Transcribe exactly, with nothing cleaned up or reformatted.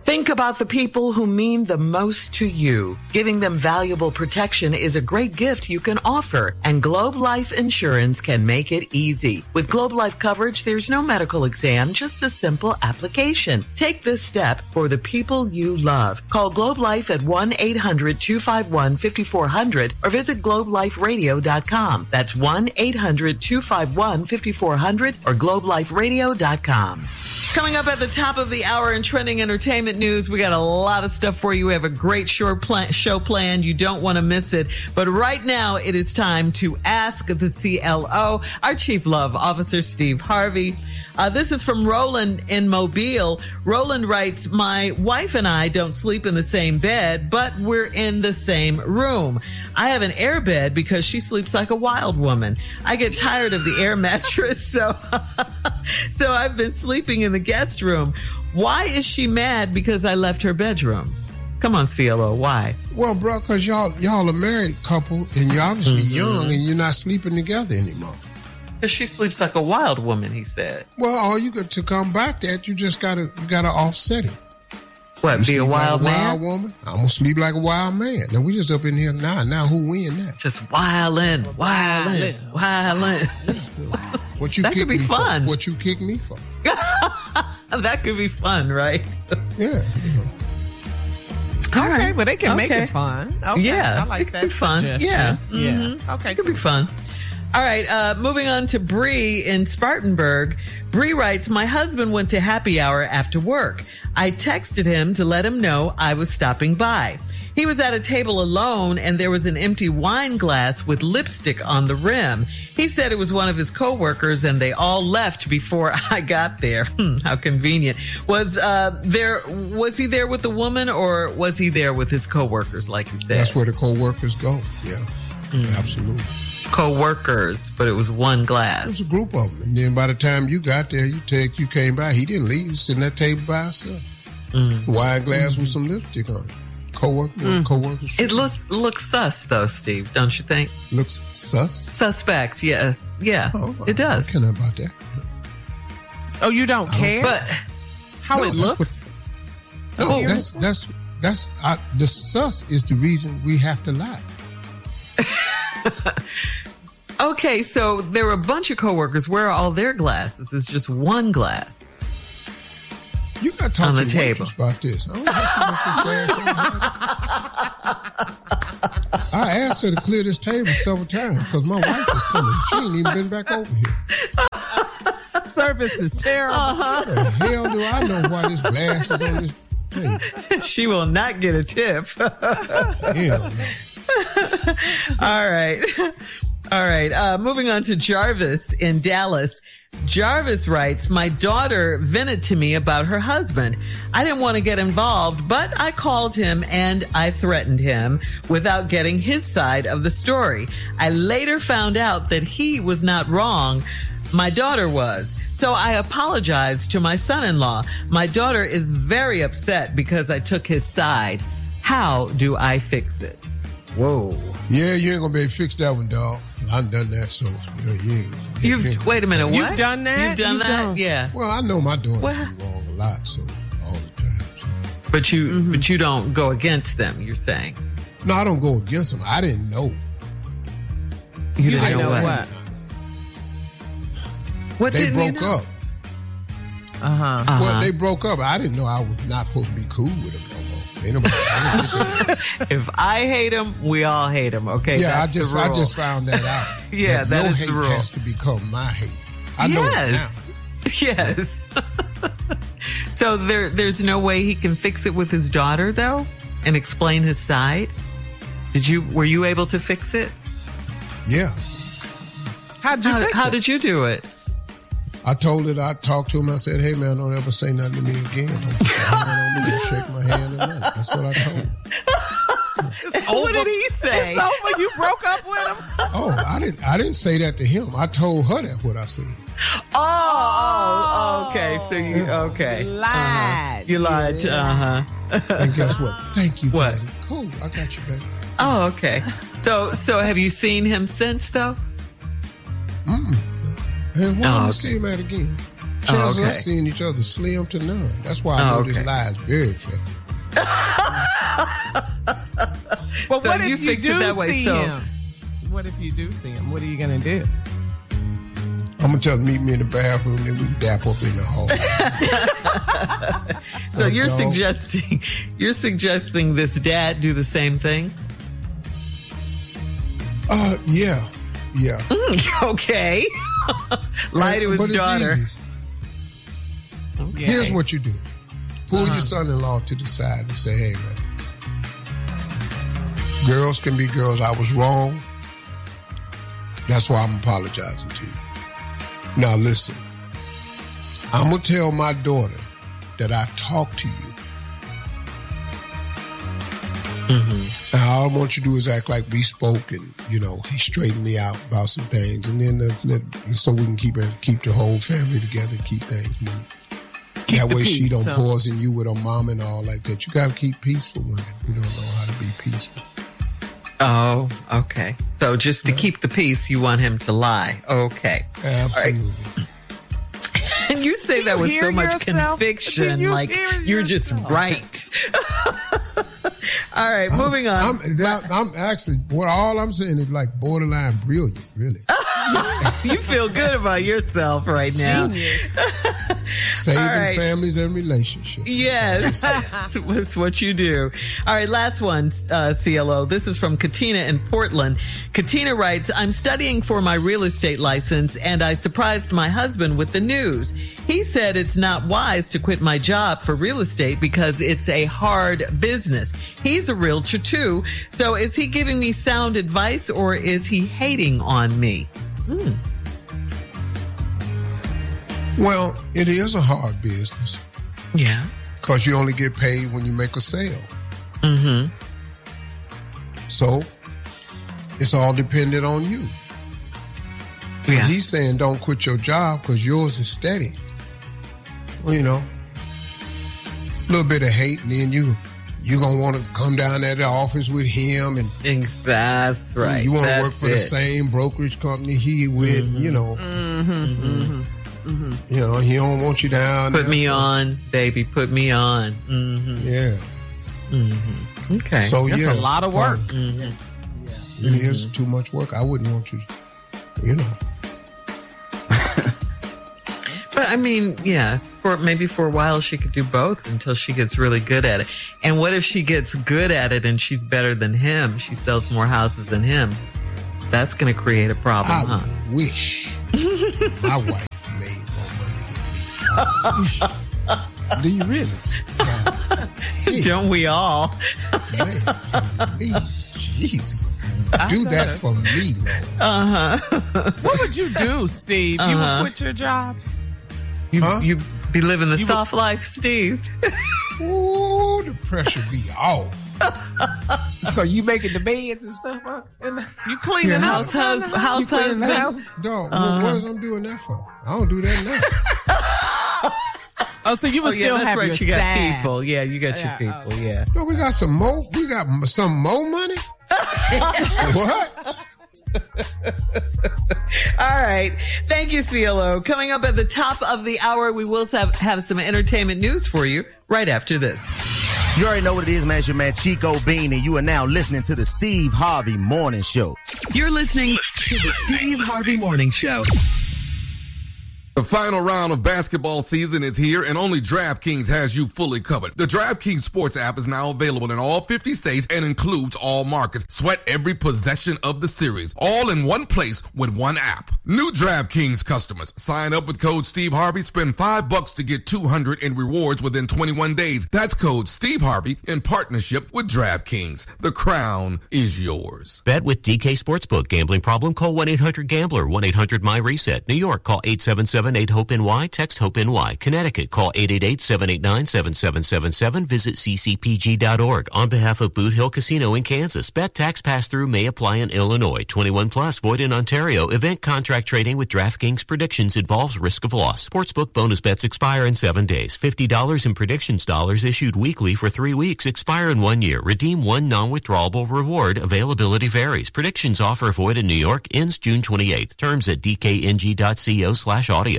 Think about the people who mean the most to you. Giving them valuable protection is a great gift you can offer, and Globe Life Insurance can make it easy. With Globe Life coverage, there's no medical exam, just a simple application. Take this step for the people you love. Call Globe Life at one eight hundred two five one five four zero zero or visit globe life radio dot com. That's one eight hundred two five one five four zero zero or globe life radio dot com. Coming up at the top of the hour in trending entertainment news, we got a lot of stuff for you. We have a great short plan- show planned. You don't want to miss it. But right now, it is time to ask the C L O, our Chief Love Officer, Steve Harvey. Uh, this is from Roland in Mobile. Roland writes, my wife and I don't sleep in the same bed, but we're in the same room. I have an air bed because she sleeps like a wild woman. I get tired of the air mattress, so so I've been sleeping in the guest room. Why is she mad because I left her bedroom? Come on, C L O, why? Well, bro, because y'all, y'all a married couple, and you're obviously mm-hmm. young, and you're not sleeping together anymore. Because she sleeps like a wild woman, he said. Well, all you got to combat that, you just gotta you gotta offset it. What, you be a wild like a man? Wild woman? I'm gonna sleep like a wild man. Now we just up in here now. Now who win that? Just wildin', wildin', wildin'. What you that kick could be me fun. For? What you kick me for? That could be fun, right? Yeah. You know. All okay, right. But they can okay. make it fun. Okay. Yeah, I like it that could be fun. suggestion. Yeah, yeah. Mm-hmm. Okay, it could be fun. All right, uh, moving on to Bree in Spartanburg. Bree writes, my husband went to happy hour after work. I texted him to let him know I was stopping by. He was at a table alone and there was an empty wine glass with lipstick on the rim. He said it was one of his coworkers and they all left before I got there. How convenient. Was uh, there? Was he there with the woman or was he there with his coworkers, like you said? That's where the coworkers go. Yeah, mm. absolutely. Co-workers, but it was one glass. It was a group of them. And then by the time you got there, you take, you came by. He didn't leave. He was sitting at that table by himself. Mm. Wine glass mm-hmm. with some lipstick on it. Co-worker, mm. co-workers. It looks looks sus, though, Steve, don't you think? Looks sus? Suspect, yeah. Yeah, oh, it does. I don't care about that. Oh, you don't I care? Don't, but how no, it looks? What, no, oh, that's, that's, that's, I, the sus is the reason we have to lie. Okay, so there were a bunch of coworkers. Where are all their glasses? It's just one glass. You got to talk on to the table about this. I, don't this I asked her to clear this table several times because my wife is coming. She ain't even been back over here. Service is terrible. Uh-huh. How the hell do I know why this glass is on this table? She will not get a tip. Hell no. All right. All right. Uh, moving on to Jarvis in Dallas. Jarvis writes, my daughter vented to me about her husband. I didn't want to get involved, but I called him and I threatened him without getting his side of the story. I later found out that he was not wrong. My daughter was. So I apologized to my son-in-law. My daughter is very upset because I took his side. How do I fix it? Whoa. Yeah, you ain't gonna be able to fix that one, dog. I've done that, so yeah, yeah. You've yeah. wait a minute. What? You've done that. You've done You've that. Done. Yeah. Well, I know my daughter's What? wrong a lot, so all the time. So. But you, mm-hmm. but you don't go against them. You're saying. No, I don't go against them. I didn't know. You, you didn't didn't know know what? what? What they didn't broke you know? up. Uh huh. Uh-huh. Well, they broke up. I didn't know I was not supposed to be cool with them no more. Ain't nobody, I If I hate him, we all hate him. Okay. Yeah, That's I just the rule. I just found that out. Yeah, that that your is hate the rule. has to become my hate. I know yes. it now. Yes. So there, there's no way he can fix it with his daughter, though, and explain his side. Did you? Were you able to fix it? Yeah. How'd you How, fix how it? did you do it? I told it, I talked to him, I said, hey man, don't ever say nothing to me again. Don't put your hand on me, don't shake my hand or nothing. That's what I told him. What did he say? It's over. You broke up with him. Oh, I didn't I didn't say that to him. I told her that's what I said. Oh, oh, okay. So you, okay. You lied. Uh-huh. You lied. To, uh-huh. And guess what? Thank you, What? baby. Cool, I got you, baby. Oh, okay. So, so have you seen him since, though? Mm-mm. And why Oh, oh, okay. see him at again? chances oh, okay. of us seeing each other slim to none. That's why I know oh, okay. this lie is very effective. But So what you if you fix it do that way, see so- him? What if you do see him? What are you going to do? I'm going to tell them meet me in the bathroom, then we dap up in the hall. So Uh, you're dog. suggesting you're suggesting this dad do the same thing? Uh, yeah, yeah. Okay. Lie to But his it's daughter. easy. Okay. Here's what you do. Pull Uh-huh. your son-in-law to the side and say, hey, man, girls can be girls. I was wrong. That's why I'm apologizing to you. Now, listen. I'm going to tell my daughter that I talked to you. Mm-hmm. Now, all I want you to do is act like we spoke and, you know, he straightened me out about some things. And then uh, let, so we can keep it, keep the whole family together and keep things moving. Keep that the way peace, she don't so- poison you with her mom and all like that. You got to keep peaceful women. You don't know how to be peaceful. Oh, okay. So just to keep the peace, you want him to lie. Okay. Absolutely. And you say Do that you with so hear much yourself? conviction, Do you like hear you're just yourself? right. All right, moving on. I'm, that, I'm actually, what all I'm saying is like borderline brilliant, really. You feel good about yourself right now. Saving All right. families and relationships. Yes, that's what you do. All right, last one, uh, C L O. This is from Katina in Portland. Katina writes, I'm studying for my real estate license and I surprised my husband with the news. He said it's not wise to quit my job for real estate because it's a hard business. He's a realtor too. So is he giving me sound advice or is he hating on me? Hmm. Well, it is a hard business Yeah. because you only get paid when you make a sale. Mm-hmm. So it's all dependent on you. Yeah. He's saying don't quit your job because yours is steady. Well, you know, a little bit of hate, and then you you gonna want to come down at the office with him, and That's right. you want to That's work for it. the same brokerage company he with. Mm-hmm. You know, Mm-hmm, mm-hmm, mm-hmm. you know, he don't want you down. Put there, me so- on, baby. Put me on. Mm-hmm. Yeah. Mm-hmm. Okay. So That's yeah, a lot of work. Mm-hmm. It is too much work. I wouldn't want you. You know. But I mean, yeah, for maybe for a while she could do both until she gets really good at it. And what if she gets good at it and she's better than him? She sells more houses than him. That's going to create a problem, I huh? wish my wife made more money than me. I wish. Do you really? Hey, Don't we all? man, please, Jesus. Do that for me, Lord. Uh-huh. What would you do, Steve? You Uh-huh. would quit your jobs? You, Huh? you be living the You soft life, Steve. Ooh, the pressure be off. So you making the beds and stuff? Huh? And You clean Your the house, house? hus- house you cleaning the husband. house? Dog, Uh-huh. what, what is I'm doing that for? I don't do that now. Oh, so you Oh, would yeah, still that's have right. your You got staff. people. Yeah, you got Yeah, your people. oh. Yeah. No, we got some more. We got m- some more money. What? All right. Thank you, C L O. Coming up at the top of the hour, we will have, have some entertainment news for you right after this. You already know what it is, man. It's your man Chico Bean, and you are now listening to the Steve Harvey Morning Show. You're listening to the Steve Harvey Morning Show. The final round of basketball season is here, and only DraftKings has you fully covered. The DraftKings Sports app is now available in all fifty states and includes all markets. Sweat every possession of the series, all in one place with one app. New DraftKings customers, sign up with code Steve Harvey, spend five bucks to get two hundred in rewards within twenty-one days. That's code Steve Harvey in partnership with DraftKings. The crown is yours. Bet with D K Sportsbook. Gambling problem? Call one eight hundred gambler, one eight hundred my reset. New York, call eight seven seven eight hope N Y, text HOPE N Y. Connecticut, call eight eight eight seven eight nine seven seven seven seven. Visit c c p g dot org. On behalf of Boot Hill Casino in Kansas, bet tax pass-through may apply in Illinois. twenty-one plus, void in Ontario. Event contract trading with DraftKings predictions involves risk of loss. Sportsbook bonus bets expire in seven days. fifty dollars in predictions dollars issued weekly for three weeks. Expire in one year. Redeem one non-withdrawable reward. Availability varies. Predictions offer void in New York. Ends June twenty-eighth. Terms at d k n g dot co slash audio.